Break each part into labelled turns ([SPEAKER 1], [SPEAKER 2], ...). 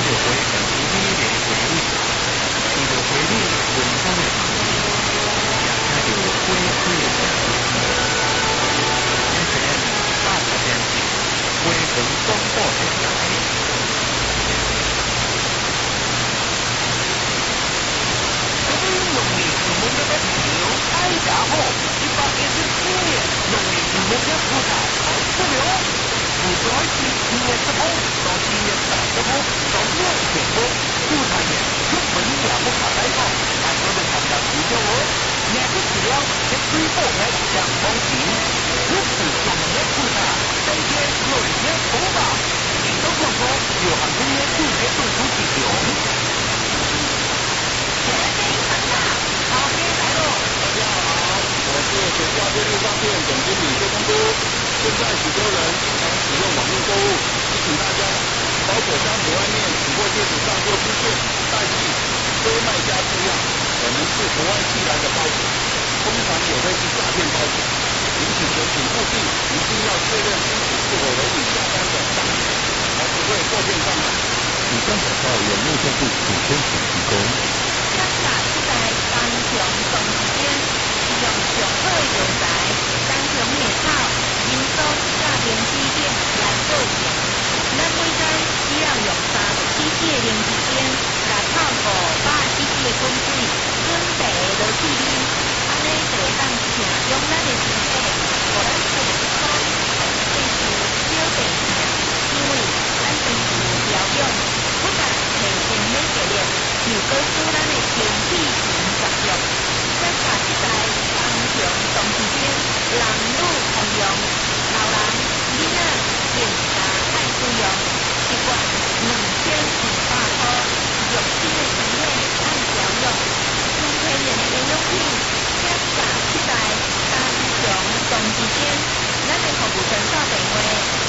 [SPEAKER 1] 就回两支笔的回味，除了回味文风的传奇，也听到过去的声音。目前大部分是回文广播电台。农历是某个的牛，爱家伙，114年，农历是某个葡萄好吃了。不再是7月10号到7月30号到2天后，主产业出门也不怕带跑，还可能参加啤酒哦。也是治疗血水火的相关性，如此专业葡萄，这些论些方法，领导广播有含公业主业动出提供。
[SPEAKER 2] 我是全家便利商店总经理谢东都。现在许多人经常使用网络购物，提醒大家，包裹箱子外面只或贴纸上或出现代替非卖家字样，可能是国外寄来的包裹，通常也会是诈骗包裹。领取前请务必一定要确认清楚是否为你下单的商品，才不会受骗上当。
[SPEAKER 3] 以上广告由内政部主宣署提供。
[SPEAKER 4] 刚才是在当雄总时间，使用上好的药材，当雄叶草、银松、加连基点来保健。咱每天只要用3-4的零时间，来泡5把1支的滚水，准备落去啉，安尼就会当正用咱的身体，互咱身体健康，这是小病痛，因为咱身体调养，不但提升免疫力，又搁使咱的身体健作用。咱下一代当雄同时间，男女通用，老人、囡仔、健康爱使用，一罐2200块，用心的身体爱调养，纯天然的营养品，接下一代当雄同时间，咱的服务专线电话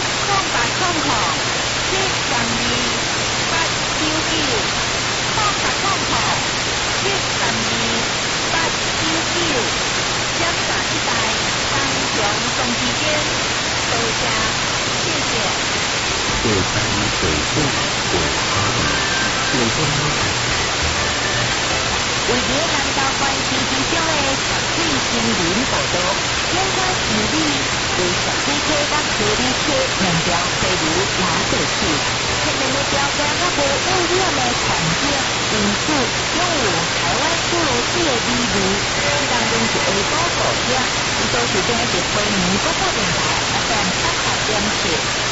[SPEAKER 4] 0800-732-899，接下一代当雄同时间，多谢，谢谢。
[SPEAKER 3] 为参与水库为阿里水中
[SPEAKER 4] 为了南投县市之中的石水森林步道，景观治理为石水科甲河里科两条溪流拉过去，天然的条件甲无污染的环境，因此拥有台湾诸如此的美味。这当中是下晡5点，都是在一回民广播电台 FM 88.7。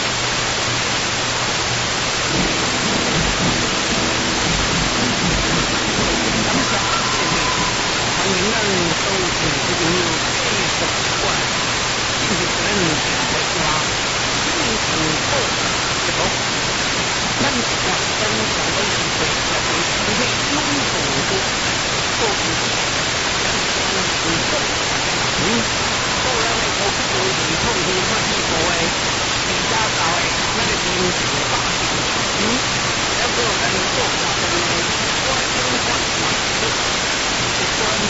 [SPEAKER 1] 欢迎咱收听这个继续关进入咱电台话，新城报节目。咱是讲讲上位是对社会身体有助的报纸，讲讲是讲个人的投资做系统是发起过的，比较高的那个民主大型要个人做法的外交关系。关注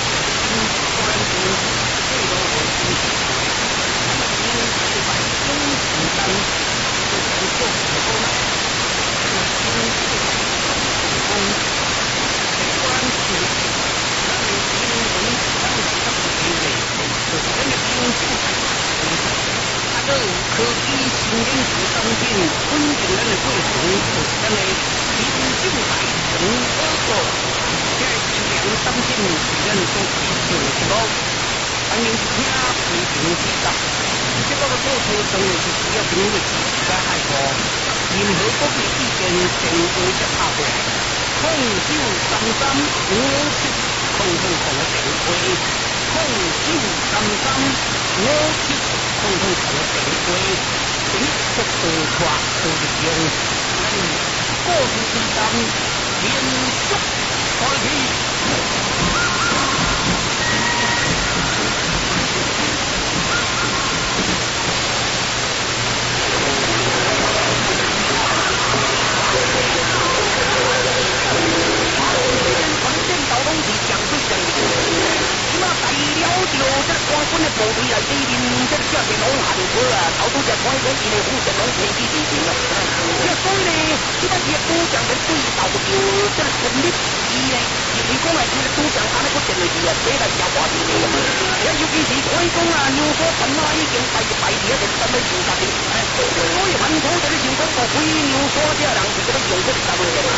[SPEAKER 1] 最多的是，他们因为是把中子当这个做成功，那新这个成功，关注咱们新闻当时他们因为就是咱们新闻它都有科技新研究当前稳定咱的过程，就是咱的民主大成合作。这质量当前是咱所提倡的节目，欢迎听批评指导。节目的做出当然是需要评论支持甲爱护，任何各类意见电话接打过来，0933570000的电话，请速度传输用。过去之间连续开启。部队内底面，这个少年拢下着车啊，头拄只看伊讲伊的副神拢飞机进行了。所以呢，即摆业务讲不就这成立？伊呢，如果来这个赌场安尼个电落去啊，这来交话题的嘛。尤其是可以讲啊，牛所群啊已经排伫啊，连三位上十年，所以很多这个情况，无非牛所这人是这个用这个十个。